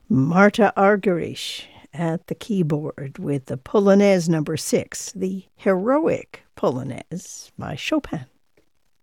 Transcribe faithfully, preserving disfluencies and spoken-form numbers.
Marta Argerich at the keyboard with the Polonaise number six, the Heroic Polonaise by Chopin.